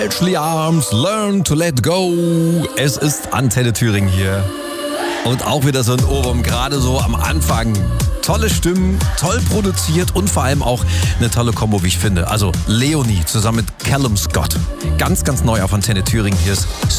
Ashley Arms, Learn to Let Go. Es ist Antenne Thüringen hier. Und auch wieder so ein Ohrwurm, gerade so am Anfang. Tolle Stimmen, toll produziert und vor allem auch eine tolle Kombo, wie ich finde. Also Leonie zusammen mit Callum Scott. Ganz, ganz neu auf Antenne Thüringen. Hier ist